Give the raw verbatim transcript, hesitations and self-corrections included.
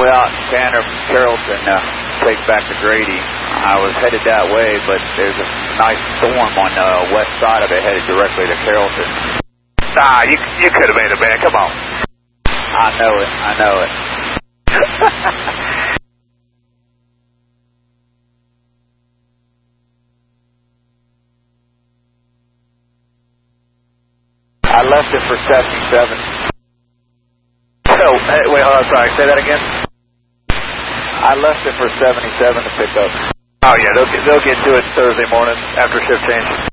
way out in Tanner from Carrollton uh, take back to Grady. I was headed that way, but there's a nice storm on the west side of it headed directly to Carrollton. Nah, you you could have made it, man. Come on. I know it. I know it. I left it for seventy-seven. Oh, hey, wait, hold on, sorry. Say that again. I left it for seventy-seven to pick up. Oh yeah, they'll get, they'll get to it Thursday morning after shift change.